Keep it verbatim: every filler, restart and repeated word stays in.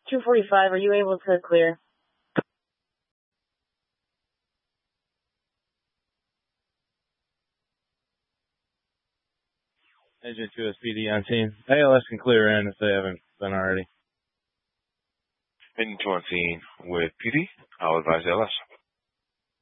two forty-five, are you able to clear? Agent two S P D on scene. A L S can clear in if they haven't been already. Agent two on scene with P D. I'll advise A L S.